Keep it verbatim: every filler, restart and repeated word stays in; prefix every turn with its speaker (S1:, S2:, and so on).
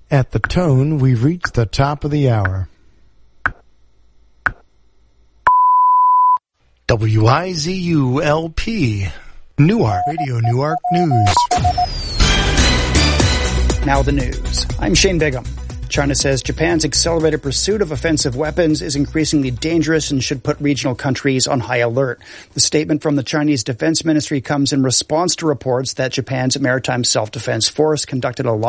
S1: At the tone, we've reached the top of the hour. W I Z U L P, Newark, Radio Newark News.
S2: Now the news. I'm Shane Bigham. China says Japan's accelerated pursuit of offensive weapons is increasingly dangerous and should put regional countries on high alert. The statement from the Chinese Defense Ministry comes in response to reports that Japan's Maritime Self-Defense Force conducted a